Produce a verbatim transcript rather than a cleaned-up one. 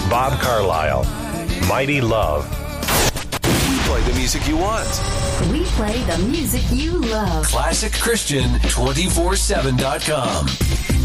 Bob Carlisle, Mighty Love. We play the music you want. We play the music you love. Classic Christian two four seven dot com.